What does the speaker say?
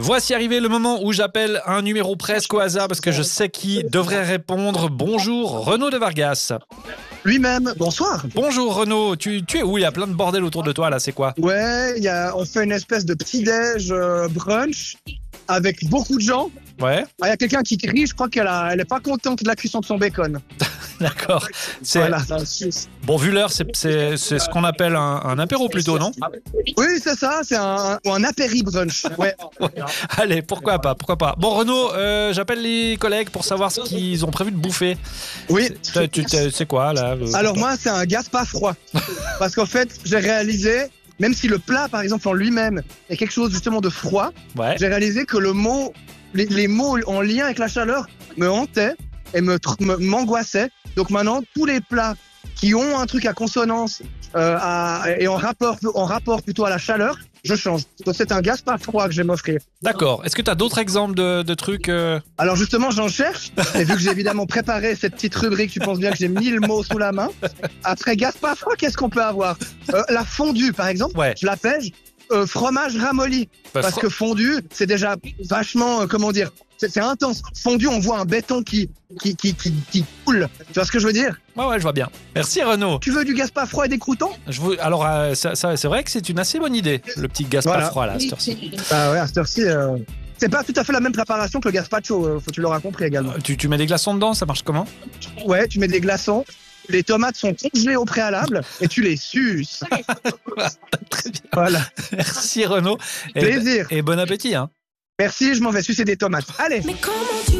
Voici arrivé le moment où j'appelle un numéro presque au hasard parce que je sais qui devrait répondre. Bonjour Renaud de Vargas. Lui-même, bonsoir. Bonjour Renaud, tu es où? Il y a plein de bordel autour de toi là, c'est quoi? Ouais, on fait une espèce de petit-déj brunch avec beaucoup de gens. Ouais, Il y a quelqu'un qui crie, je crois elle est pas contente de la cuisson de son bacon. d'accord. Voilà. Bon, vu l'heure, c'est ce qu'on appelle un apéro plutôt, non? Oui, c'est ça, c'est un apéri brunch. Ouais. Allez, pourquoi pas. Bon Renaud, j'appelle les collègues pour savoir ce qu'ils ont prévu de bouffer. Oui. C'est quoi là? Alors moi, c'est un gaz pas froid. Parce qu'en fait, j'ai réalisé, même si le plat, par exemple, en lui-même, est quelque chose justement de froid, Ouais. j'ai réalisé que les mots en lien avec la chaleur me hantaient et m'angoissaient. Donc maintenant, tous les plats qui ont un truc à consonance et en rapport plutôt à la chaleur, je change. Donc c'est un gaz pas froid que je vais m'offrir. D'accord. Est-ce que tu as d'autres exemples de trucs Alors justement, j'en cherche. Et vu que j'ai évidemment préparé cette petite rubrique, tu penses bien que j'ai 1000 mots sous la main. Après gaz pas froid, qu'est-ce qu'on peut avoir? La fondue, par exemple, Ouais. je la pèse. Fromage ramolli. Bah, Parce que fondu, c'est déjà vachement, comment dire, c'est intense. Fondu, on voit un béton qui coule. Tu vois ce que je veux dire? Ouais, je vois bien. Merci Renaud. Tu veux du gaz pas froid et des croûtons? Alors, ça, c'est vrai que c'est une assez bonne idée, le petit gaz pas froid là, à cette heure-ci. Ah ouais, à cette heure-ci, c'est pas tout à fait la même préparation que le gazpacho, faut tu l'auras compris également. Tu mets des glaçons dedans, ça marche comment? Ouais, tu mets des glaçons, les tomates sont congelées au préalable et tu les suces. Très bien. Voilà. Merci Renaud. Plaisir. Et bon appétit, hein. Merci, je m'en vais sucer des tomates. Allez. Mais comment